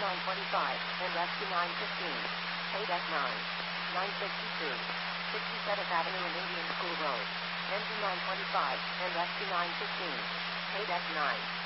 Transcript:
925, and Rescue 915. KDEC 9. 952. 67th Avenue and Indian School Road. Engine 925, and Rescue 915. KDEC 9.